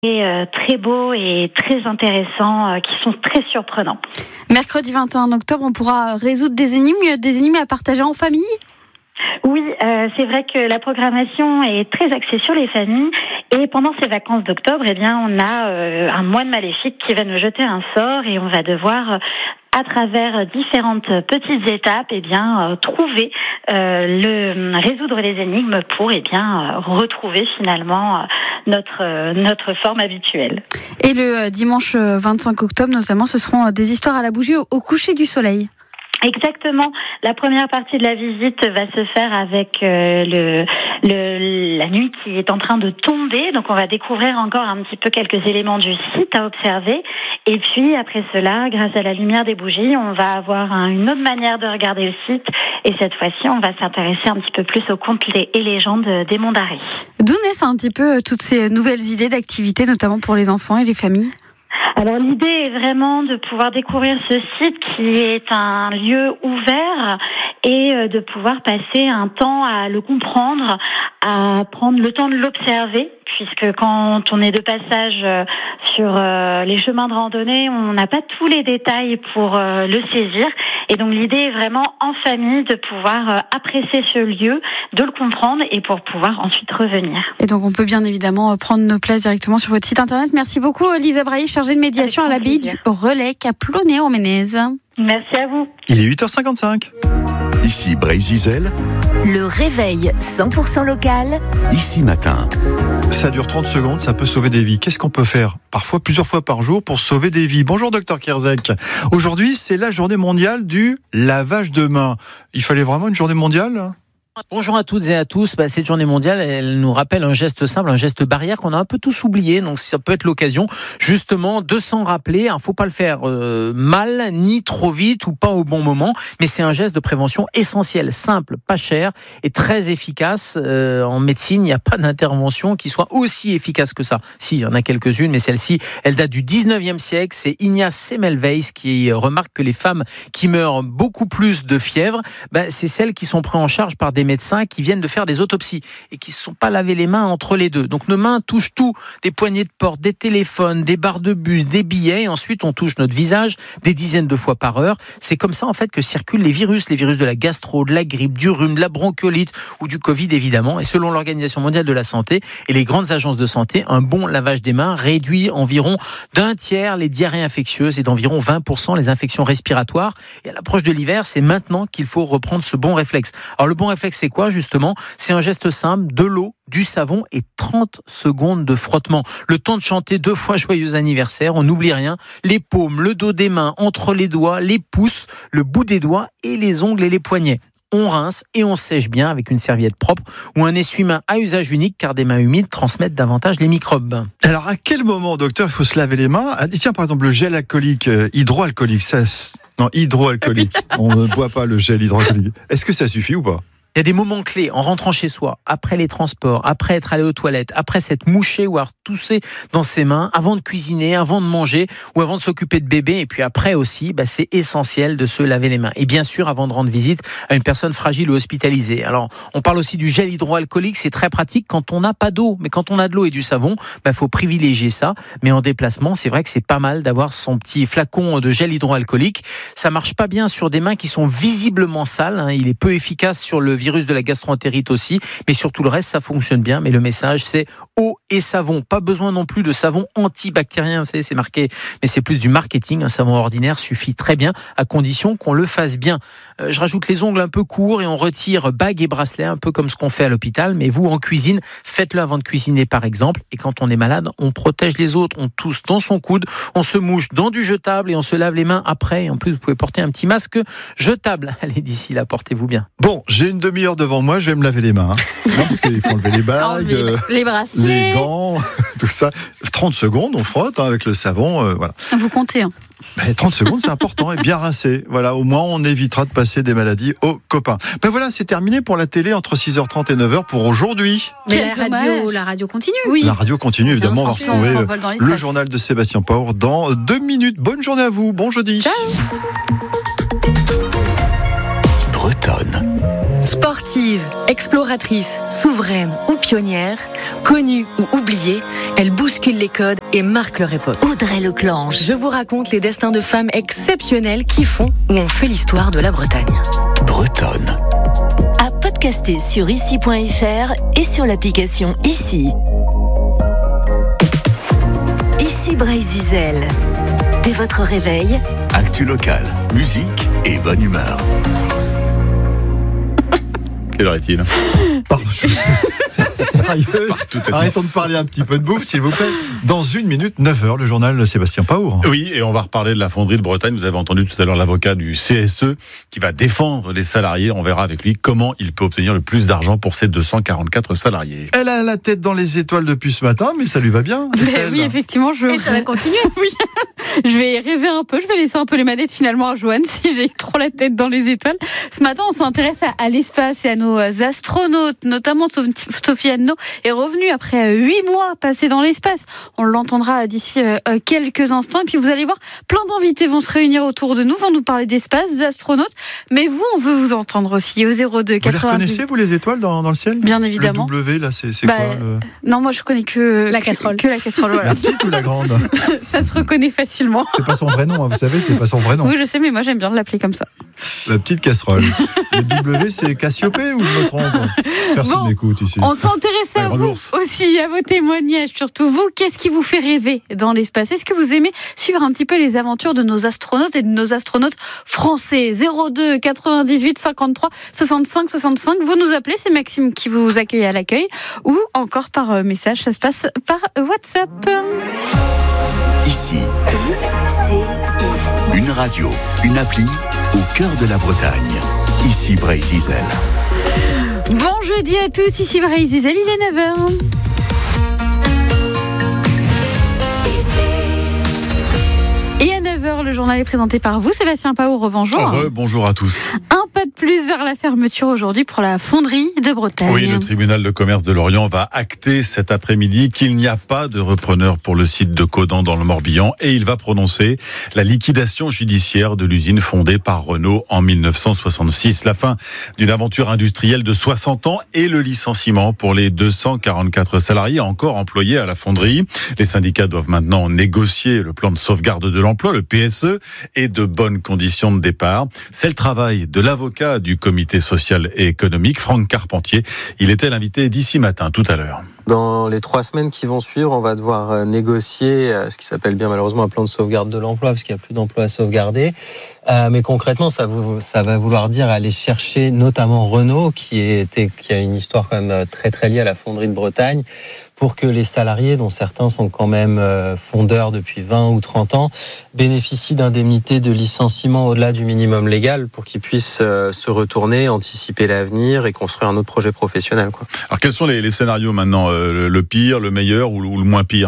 très beaux et très intéressants, qui sont très surprenants. Mercredi 21 octobre, on pourra résoudre des énigmes à partager en famille ? Oui, c'est vrai que la programmation est très axée sur les familles et pendant ces vacances d'octobre, on a un moine maléfique qui va nous jeter un sort et on va devoir à travers différentes petites étapes, trouver résoudre les énigmes pour retrouver finalement notre forme habituelle. Et le dimanche 25 octobre notamment, ce seront des histoires à la bougie au coucher du soleil. Exactement. La première partie de la visite va se faire avec la nuit qui est en train de tomber. Donc, on va découvrir encore un petit peu quelques éléments du site à observer. Et puis, après cela, grâce à la lumière des bougies, on va avoir une autre manière de regarder le site. Et cette fois-ci, on va s'intéresser un petit peu plus aux contes et légendes des Monts d'Arrée. D'où naissent un petit peu toutes ces nouvelles idées d'activités, notamment pour les enfants et les familles ? Alors l'idée est vraiment de pouvoir découvrir ce site qui est un lieu ouvert et de pouvoir passer un temps à le comprendre, à prendre le temps de l'observer, puisque quand on est de passage sur les chemins de randonnée, on n'a pas tous les détails pour le saisir. Et donc l'idée est vraiment en famille de pouvoir apprécier ce lieu, de le comprendre et pour pouvoir ensuite revenir. Et donc on peut bien évidemment prendre nos places directement sur votre site internet. Merci beaucoup Lisa Brailly, chargée de médiation à l'abbaye du Relais à Plonnet-en-Ménez. Merci à vous. Il est 8h55. Ici Brésil, le réveil 100% local. Ici Matin. Ça dure 30 secondes, ça peut sauver des vies. Qu'est-ce qu'on peut faire parfois plusieurs fois par jour pour sauver des vies ? Bonjour Dr Kierzek. Aujourd'hui, c'est la journée mondiale du lavage de mains. Il fallait vraiment une journée mondiale ? Bonjour à toutes et à tous. Cette journée mondiale, elle nous rappelle un geste simple, un geste barrière qu'on a un peu tous oublié. Donc ça peut être l'occasion justement de s'en rappeler. Faut pas le faire mal, ni trop vite ou pas au bon moment. Mais c'est un geste de prévention essentiel, simple, pas cher et très efficace. En médecine, il n'y a pas d'intervention qui soit aussi efficace que ça. Si, il y en a quelques-unes, mais celle-ci, elle date du 19e siècle. C'est Ignaz Semmelweis qui remarque que les femmes qui meurent beaucoup plus de fièvre, c'est celles qui sont prises en charge par des médecins qui viennent de faire des autopsies et qui ne se sont pas lavé les mains entre les deux. Donc nos mains touchent tout, des poignées de porte, des téléphones, des barres de bus, des billets, et ensuite on touche notre visage des dizaines de fois par heure. C'est comme ça en fait que circulent les virus de la gastro, de la grippe, du rhume, de la bronchiolite ou du Covid évidemment. Et selon l'Organisation mondiale de la santé et les grandes agences de santé, un bon lavage des mains réduit environ d'un tiers les diarrhées infectieuses et d'environ 20% les infections respiratoires. Et à l'approche de l'hiver, c'est maintenant qu'il faut reprendre ce bon réflexe. Alors le bon réflexe, c'est quoi justement ? C'est un geste simple, de l'eau, du savon et 30 secondes de frottement. Le temps de chanter 2 fois joyeux anniversaire, on n'oublie rien. Les paumes, le dos des mains, entre les doigts, les pouces, le bout des doigts et les ongles et les poignets. On rince et on sèche bien avec une serviette propre ou un essuie-main à usage unique car des mains humides transmettent davantage les microbes. Alors à quel moment, docteur, il faut se laver les mains ? Tiens, par exemple, le gel alcoolique, hydroalcoolique, hydroalcoolique. On ne boit pas le gel hydroalcoolique. Est-ce que ça suffit ou pas ? Il y a des moments clés en rentrant chez soi, après les transports, après être allé aux toilettes, après s'être mouché ou avoir toussé dans ses mains, avant de cuisiner, avant de manger ou avant de s'occuper de bébé. Et puis après aussi, c'est essentiel de se laver les mains. Et bien sûr, avant de rendre visite à une personne fragile ou hospitalisée. Alors, on parle aussi du gel hydroalcoolique. C'est très pratique quand on n'a pas d'eau. Mais quand on a de l'eau et du savon, faut privilégier ça. Mais en déplacement, c'est vrai que c'est pas mal d'avoir son petit flacon de gel hydroalcoolique. Ça marche pas bien sur des mains qui sont visiblement sales. Il est peu efficace sur le virus de la gastroentérite aussi, mais sur tout le reste, ça fonctionne bien. Mais le message, c'est eau et savon. Pas besoin non plus de savon antibactérien, vous savez, c'est marqué, mais c'est plus du marketing. Un savon ordinaire suffit très bien, à condition qu'on le fasse bien. Je rajoute les ongles un peu courts et on retire bagues et bracelets, un peu comme ce qu'on fait à l'hôpital. Mais vous, en cuisine, faites-le avant de cuisiner, par exemple. Et quand on est malade, on protège les autres. On tousse dans son coude, on se mouche dans du jetable et on se lave les mains après. Et en plus, vous pouvez porter un petit masque jetable. Allez, d'ici là, portez-vous bien. Bon, j'ai une demi-heure devant moi, je vais me laver les mains. Non, parce qu'il faut enlever les bagues, les bracelets, les gants, tout ça. 30 secondes, on frotte avec le savon. Voilà. Vous comptez. 30 secondes, c'est important, et bien rincé. Voilà, au moins, on évitera de passer des maladies aux copains. Voilà, c'est terminé pour la télé entre 6h30 et 9h pour aujourd'hui. Mais la radio continue. Oui. La radio continue, évidemment. Bien sûr, on va retrouver le journal de Sébastien Paur dans 2 minutes. Bonne journée à vous, bon jeudi. Ciao. Bretonne, Sportive, exploratrice, souveraine ou pionnière, connue ou oubliée, elle bouscule les codes et marque leur époque. Audrey Leclanche. Je vous raconte les destins de femmes exceptionnelles qui font ou ont fait l'histoire de la Bretagne. Bretonne. À podcaster sur ici.fr et sur l'application Ici. Ici Bray-Zizel. Dès votre réveil, Actu locale, musique et bonne humeur. Quelle heure est-il ? Pardon, sérieux. Arrêtons de parler un petit peu de bouffe, s'il vous plaît. Dans 1 minute, 9h, le journal de Sébastien Paour. Oui, et on va reparler de la fonderie de Bretagne. Vous avez entendu tout à l'heure l'avocat du CSE qui va défendre les salariés. On verra avec lui comment il peut obtenir le plus d'argent pour ses 244 salariés. Elle a la tête dans les étoiles depuis ce matin, mais ça lui va bien. Oui, effectivement. et ça va continuer. Oui. Je vais rêver un peu, je vais laisser un peu les manettes finalement à Joanne si j'ai trop la tête dans les étoiles. Ce matin, on s'intéresse à l'espace et à nos astronautes, notamment Sophie Anneau est revenue après 8 mois passés dans l'espace. On l'entendra d'ici quelques instants. Et puis vous allez voir, plein d'invités vont se réunir autour de nous, vont nous parler d'espace, d'astronautes. Mais vous, on veut vous entendre aussi au 02 90. Vous les reconnaissez, vous, les étoiles dans le ciel ? Bien évidemment. Le W, là, c'est quoi Non, moi je connais que la casserole. Que la casserole, voilà. La petite ou la grande ? Ça se reconnaît facilement. C'est pas son vrai nom, hein, vous savez, c'est pas son vrai nom. Oui, je sais, mais moi j'aime bien l'appeler comme ça. La petite casserole. Le W, c'est Cassiopée ou je me trompe ? Personne n'écoute ici. On s'intéresse à vous aussi, à vos témoignages, surtout vous. Qu'est-ce qui vous fait rêver dans l'espace ? Est-ce que vous aimez suivre un petit peu les aventures de nos astronautes et de nos astronautes français ? 02 98 53 65 65. Vous nous appelez, c'est Maxime qui vous accueille à l'accueil, ou encore par message, ça se passe par WhatsApp. Ici, c'est une radio, une appli au cœur de la Bretagne. Ici Bray-Zizel. Bon jeudi à tous, ici Bray-Zizel, il est 9h. Et à 9h, le journal est présenté par vous, Sébastien Paour, bonjour. Bonjour à tous. Un pas de plus vers la fermeture aujourd'hui pour la fonderie de Bretagne. Oui, le tribunal de commerce de Lorient va acter cet après-midi qu'il n'y a pas de repreneur pour le site de Caudan dans le Morbihan et il va prononcer la liquidation judiciaire de l'usine fondée par Renault en 1966. La fin d'une aventure industrielle de 60 ans et le licenciement pour les 244 salariés encore employés à la fonderie. Les syndicats doivent maintenant négocier le plan de sauvegarde de l'emploi, le PSE, et de bonnes conditions de départ. C'est le travail de l'avocat du comité social et économique, Franck Carpentier. Il était l'invité d'ici matin, tout à l'heure. Dans les 3 semaines qui vont suivre, on va devoir négocier ce qui s'appelle bien malheureusement un plan de sauvegarde de l'emploi parce qu'il n'y a plus d'emplois à sauvegarder. Mais concrètement, ça va vouloir dire aller chercher notamment Renault, qui a une histoire quand même très très liée à la fonderie de Bretagne, pour que les salariés, dont certains sont quand même fondeurs depuis 20 ou 30 ans, bénéficient d'indemnités de licenciement au-delà du minimum légal pour qu'ils puissent se retourner, anticiper l'avenir et construire un autre projet professionnel, quoi. Alors quels sont les scénarios maintenant ? Le pire, le meilleur ou le moins pire ?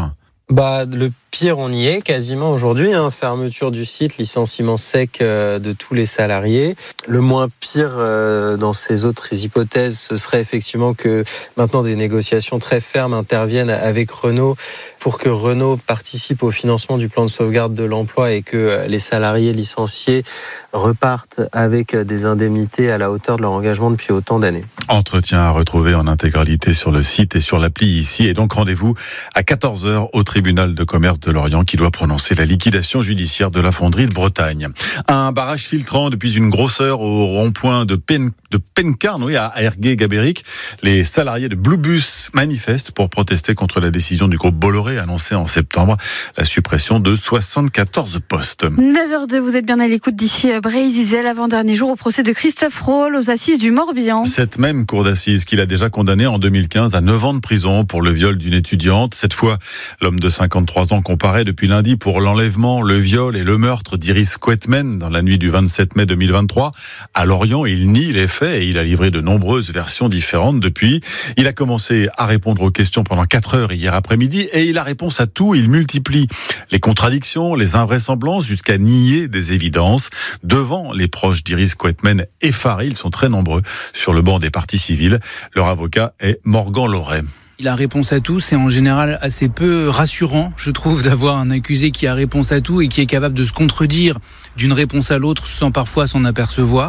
Le pire, on y est quasiment aujourd'hui. Fermeture du site, licenciement sec de tous les salariés. Le moins pire dans ces autres hypothèses, ce serait effectivement que maintenant des négociations très fermes interviennent avec Renault pour que Renault participe au financement du plan de sauvegarde de l'emploi et que les salariés licenciés repartent avec des indemnités à la hauteur de leur engagement depuis autant d'années. Entretien à retrouver en intégralité sur le site et sur l'appli ici. Et donc rendez-vous à 14h au tribunal de commerce de Lorient qui doit prononcer la liquidation judiciaire de la fonderie de Bretagne. Un barrage filtrant depuis une grosse heure au rond-point de Pencarne, à Ergué-Gabéric. Les salariés de Bluebus manifestent pour protester contre la décision du groupe Bolloré annoncée en septembre, la suppression de 74 postes. 9h02, vous êtes bien à l'écoute d'ici Bray-Zizel, avant-dernier jour au procès de Christophe Rohl aux assises du Morbihan. Cette même cour d'assises qu'il a déjà condamné en 2015 à 9 ans de prison pour le viol d'une étudiante. Cette fois, l'homme de 53 ans comparaît depuis lundi pour l'enlèvement, le viol et le meurtre d'Iris Quetmen dans la nuit du 27 mai 2023. À Lorient, il nie les faits et il a livré de nombreuses versions différentes depuis. Il a commencé à répondre aux questions pendant 4 heures hier après-midi et il a réponse à tout. Il multiplie les contradictions, les invraisemblances jusqu'à nier des évidences. Devant les proches d'Iris Quetmen effarés, ils sont très nombreux sur le banc des parties civiles. Leur avocat est Morgan Loret. Il a réponse à tout, c'est en général assez peu rassurant, je trouve, d'avoir un accusé qui a réponse à tout et qui est capable de se contredire d'une réponse à l'autre sans parfois s'en apercevoir.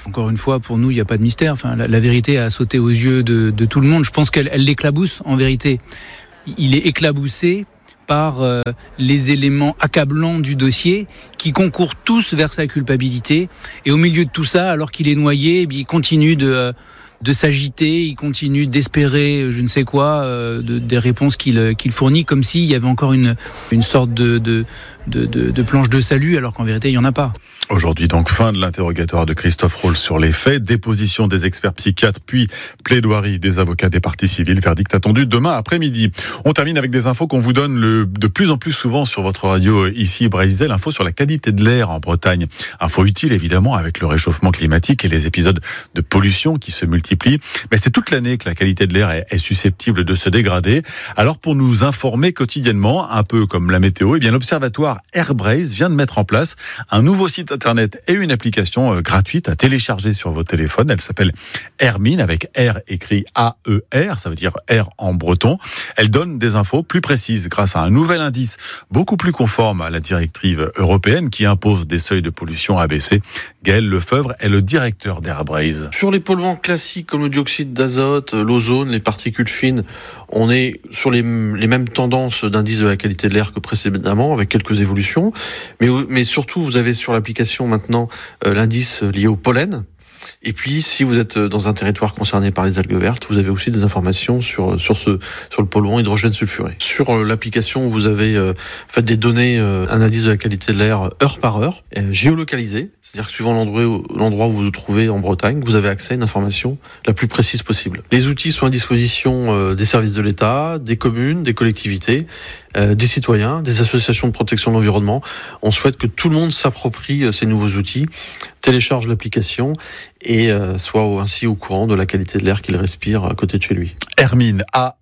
Encore une fois, pour nous, il n'y a pas de mystère. Enfin, la vérité a sauté aux yeux de tout le monde. Je pense qu'elle l'éclabousse, en vérité. Il est éclaboussé par les éléments accablants du dossier qui concourent tous vers sa culpabilité. Et au milieu de tout ça, alors qu'il est noyé, il continue de s'agiter, il continue d'espérer je ne sais quoi, des réponses qu'il fournit, comme s'il y avait encore une sorte de planche de salut, alors qu'en vérité, il n'y en a pas. Aujourd'hui, donc, fin de l'interrogatoire de Christophe Rohl sur les faits, déposition des experts psychiatres, puis plaidoirie des avocats des parties civiles. Verdict attendu demain après-midi. On termine avec des infos qu'on vous donne de plus en plus souvent sur votre radio ici, Brésil. Info sur la qualité de l'air en Bretagne. Info utile, évidemment, avec le réchauffement climatique et les épisodes de pollution qui se multiplient. Mais c'est toute l'année que la qualité de l'air est susceptible de se dégrader. Alors, pour nous informer quotidiennement, un peu comme la météo, eh bien, l'observatoire Airbrace vient de mettre en place un nouveau site internet et une application gratuite à télécharger sur vos téléphones. Elle s'appelle Hermine, avec R écrit A-E-R, ça veut dire R en breton. Elle donne des infos plus précises grâce à un nouvel indice beaucoup plus conforme à la directive européenne qui impose des seuils de pollution abaissés. Gaël Lefebvre est le directeur d'Airbrace. Sur les polluants classiques comme le dioxyde d'azote, l'ozone, les particules fines, on est sur les mêmes tendances d'indice de la qualité de l'air que précédemment, avec quelques évolutions. Mais surtout, vous avez sur l'application maintenant l'indice lié au pollen. Et puis, si vous êtes dans un territoire concerné par les algues vertes, vous avez aussi des informations sur le polluant hydrogène sulfuré. Sur l'application, vous avez des données, un indice de la qualité de l'air heure par heure, géolocalisé. C'est-à-dire que suivant l'endroit où vous vous trouvez en Bretagne, vous avez accès à une information la plus précise possible. Les outils sont à disposition des services de l'État, des communes, des collectivités, des citoyens, des associations de protection de l'environnement. On souhaite que tout le monde s'approprie ces nouveaux outils, télécharge l'application et soit ainsi au courant de la qualité de l'air qu'il respire à côté de chez lui. Hermine,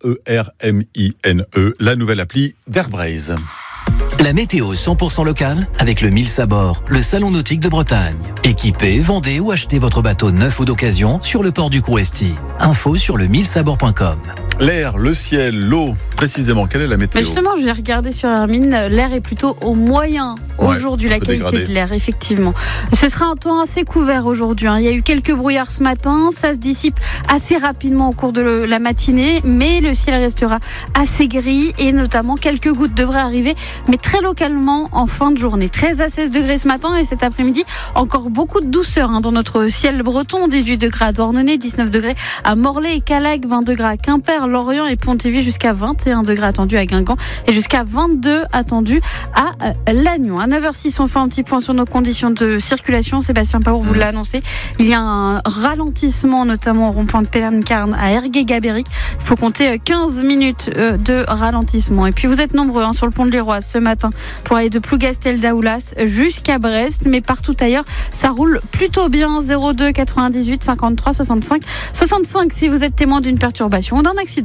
A-E-R-M-I-N-E, la nouvelle appli d'Airbrace. La météo 100% locale avec le Mille Sabor, le salon nautique de Bretagne. Équipez, vendez ou achetez votre bateau neuf ou d'occasion sur le port du Crouesti. Info sur le millesabor.com. L'air, le ciel, l'eau, précisément, quelle est la météo ? Mais justement, j'ai regardé sur Hermine, l'air est plutôt au moyen aujourd'hui, la qualité de l'air, effectivement. Ce sera un temps assez couvert aujourd'hui. Il y a eu quelques brouillards ce matin, ça se dissipe assez rapidement au cours de la matinée, mais le ciel restera assez gris et notamment quelques gouttes devraient arriver, mais très localement en fin de journée. 13 à 16 degrés ce matin et cet après-midi, encore beaucoup de douceur dans notre ciel breton. 18 degrés à Douarnenez, 19 degrés à Morlaix et Calagues, 20 degrés à Quimper, Lorient et Pontivy, jusqu'à 21 degrés attendus à Guingamp et jusqu'à 22 attendus à Lannion. À 9h06, on fait un petit point sur nos conditions de circulation. Sébastien Paour vous l'a annoncé. Il y a un ralentissement, notamment au rond-point de Pélancarn à Ergué-Gabéric. Il faut compter 15 minutes de ralentissement. Et puis vous êtes nombreux sur le pont de l'Iroise ce matin pour aller de Plougastel-Daoulas jusqu'à Brest. Mais partout ailleurs, ça roule plutôt bien. 02 98 53 65 65 si vous êtes témoin d'une perturbation ou d'un accident.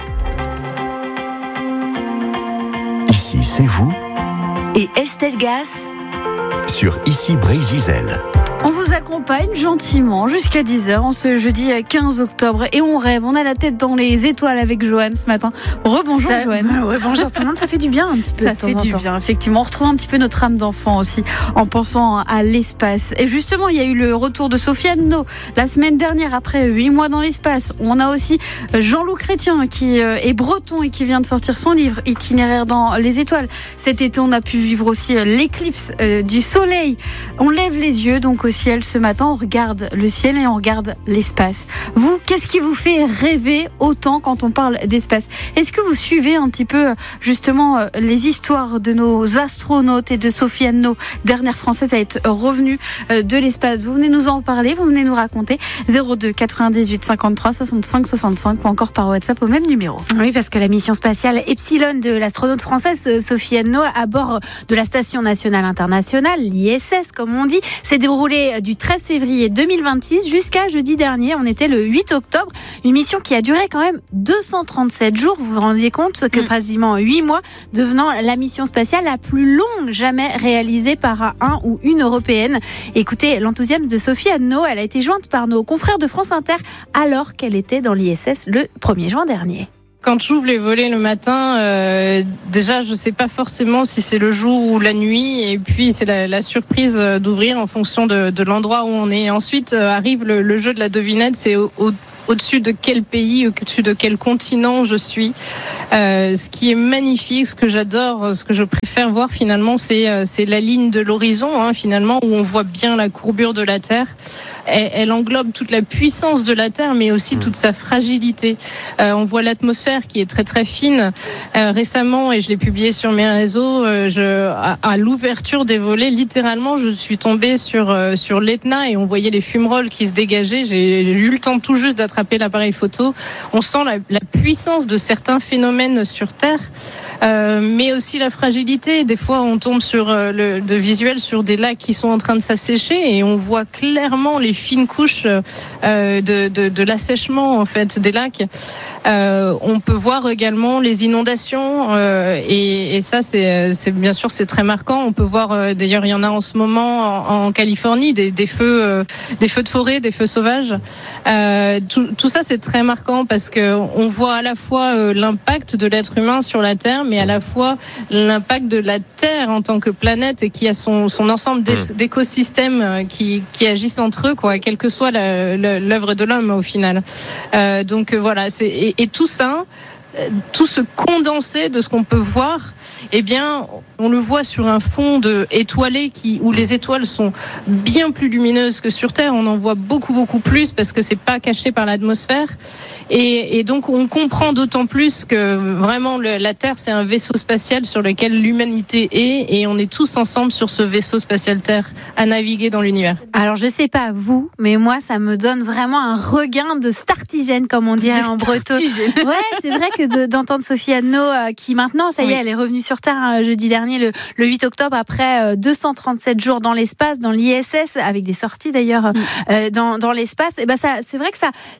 Ici, c'est vous et Estelle Gas sur Ici Brésil. On vous accompagne gentiment jusqu'à 10h en ce jeudi 15 octobre et on rêve, on a la tête dans les étoiles avec Joanne ce matin. Rebonjour Joanne. Bonjour tout le monde, ça fait du bien un petit peu. Ça fait du bien, effectivement. On retrouve un petit peu notre âme d'enfant aussi en pensant à l'espace. Et justement, il y a eu le retour de Sofiane No la semaine dernière après 8 mois dans l'espace. On a aussi Jean-Loup Chrétien qui est breton et qui vient de sortir son livre Itinéraire dans les étoiles. Cet été, on a pu vivre aussi l'éclipse du soleil. On lève les yeux donc au ciel ce matin, on regarde le ciel et on regarde l'espace. Vous, qu'est-ce qui vous fait rêver autant quand on parle d'espace ? Est-ce que vous suivez un petit peu justement les histoires de nos astronautes et de Sofiane No, dernière française à être revenue de l'espace ? Vous venez nous en parler, vous venez nous raconter 02 98 53 65 65 ou encore par WhatsApp au même numéro. Oui, parce que la mission spatiale Epsilon de l'astronaute française Sofiane No à bord de la Station nationale internationale, l'ISS comme on dit, s'est déroulée du 13 février 2026 jusqu'à jeudi dernier, on était le 8 octobre. Une mission qui a duré quand même 237 jours, vous vous rendiez compte que quasiment 8 mois, devenant la mission spatiale la plus longue jamais réalisée par un ou une européenne. Écoutez, l'enthousiasme de Sofiane No, elle a été jointe par nos confrères de France Inter alors qu'elle était dans l'ISS le 1er juin dernier. Quand j'ouvre les volets le matin, déjà je sais pas forcément si c'est le jour ou la nuit, et puis c'est la surprise d'ouvrir en fonction de l'endroit où on est. Ensuite arrive le jeu de la devinette, c'est au-dessus de quel pays, au-dessus de quel continent je suis. Ce qui est magnifique, ce que j'adore, ce que je préfère voir finalement, c'est la ligne de l'horizon, finalement, où on voit bien la courbure de la Terre. Elle englobe toute la puissance de la Terre, mais aussi toute sa fragilité. On voit l'atmosphère qui est très très fine. Récemment, et je l'ai publié sur mes réseaux, à l'ouverture des volets, littéralement, je suis tombée sur l'Etna et on voyait les fumerolles qui se dégageaient. J'ai eu le temps tout juste d'attraper l'appareil photo. On sent la puissance de certains phénomènes sur Terre, mais aussi la fragilité. Des fois, on tombe sur de visuels sur des lacs qui sont en train de s'assécher et on voit clairement les fines couches de l'assèchement en fait des lacs. On peut voir également les inondations et ça c'est bien sûr c'est très marquant. On peut voir d'ailleurs il y en a en ce moment en Californie des feux de forêt, des feux sauvages. Tout ça c'est très marquant parce que on voit à la fois l'impact de l'être humain sur la Terre, mais à la fois l'impact de la Terre en tant que planète et qui a son ensemble d'écosystèmes qui agissent entre eux, quoi, quelle que soit l'œuvre de l'homme au final. Donc voilà, et tout ça, tout ce condensé de ce qu'on peut voir, eh bien, on le voit sur un fond étoilé où les étoiles sont bien plus lumineuses que sur Terre. On en voit beaucoup plus parce que c'est pas caché par l'atmosphère. Et donc, on comprend d'autant plus que vraiment la Terre, c'est un vaisseau spatial sur lequel l'humanité est, et on est tous ensemble sur ce vaisseau spatial Terre à naviguer dans l'univers. Alors, je sais pas vous, mais moi, ça me donne vraiment un regain de startigène, comme on dirait en breton. Ouais, c'est vrai que d'entendre Sophie Anneau, qui maintenant, ça y est, elle est revenue sur Terre jeudi dernier, le 8 octobre, après 237 jours dans l'espace, dans l'ISS, avec des sorties d'ailleurs dans l'espace. Et ben ça, c'est vrai que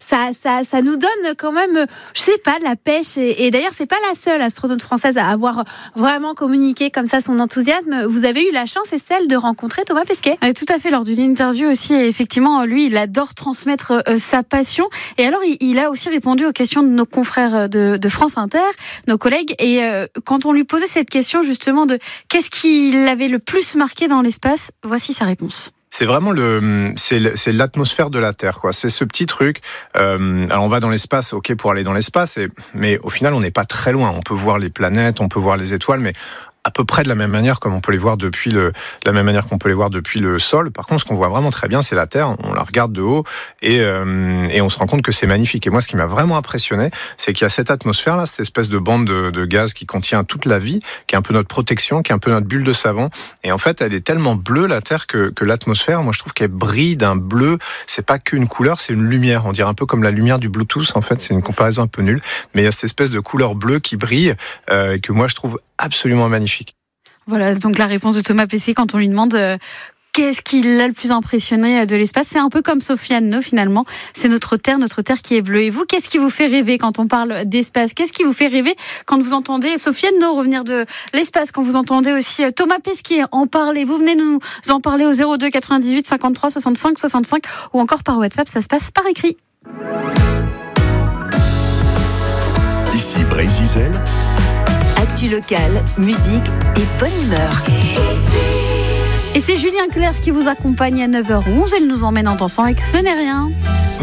ça nous donne quand même, je sais pas, de la pêche. Et d'ailleurs, c'est pas la seule astronaute française à avoir vraiment communiqué comme ça son enthousiasme. Vous avez eu la chance et celle de rencontrer Thomas Pesquet. Tout à fait, lors d'une interview aussi. Et effectivement, lui, il adore transmettre sa passion. Et alors, il a aussi répondu aux questions de nos confrères de France Inter, nos collègues. Et quand on lui posait cette question justement de qu'est-ce qui l'avait le plus marqué dans l'espace, voici sa réponse. C'est vraiment c'est l'atmosphère de la Terre, quoi. C'est ce petit truc. Alors on va dans l'espace, ok, pour aller dans l'espace, mais au final on n'est pas très loin. On peut voir les planètes, on peut voir les étoiles, mais à peu près de la même manière comme on peut les voir depuis la même manière qu'on peut les voir depuis le sol. Par contre, ce qu'on voit vraiment très bien, c'est la Terre. On la regarde de haut et on se rend compte que c'est magnifique. Et moi, ce qui m'a vraiment impressionné, c'est qu'il y a cette atmosphère-là, cette espèce de bande de gaz qui contient toute la vie, qui est un peu notre protection, qui est un peu notre bulle de savon. Et en fait, elle est tellement bleue, la Terre, que l'atmosphère, moi, je trouve qu'elle brille d'un bleu. C'est pas qu'une couleur, c'est une lumière. On dirait un peu comme la lumière du Bluetooth, en fait. C'est une comparaison un peu nulle. Mais il y a cette espèce de couleur bleue qui brille, que moi, je trouve absolument magnifique. Voilà, donc la réponse de Thomas Pesquet quand on lui demande qu'est-ce qui l'a le plus impressionné de l'espace. C'est un peu comme Sophie Anneau finalement. C'est notre Terre qui est bleue. Et vous, qu'est-ce qui vous fait rêver quand on parle d'espace ? Qu'est-ce qui vous fait rêver quand vous entendez Sophie Anneau revenir de l'espace, quand vous entendez aussi Thomas Pesquet en parler ? Vous venez nous en parler au 02 98 53 65 65 ou encore par WhatsApp. Ça se passe par écrit. Ici Brésil. Actu locale, musique et bonne humeur. Et c'est Julien Clerc qui vous accompagne à 9h11. Elle nous emmène en dansant avec Ce n'est rien.